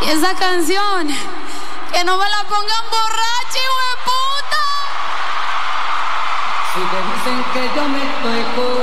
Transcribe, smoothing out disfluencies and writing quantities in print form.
Esa canción, que no me la pongan borracha, hijueputa. Si te dicen que yo me estoy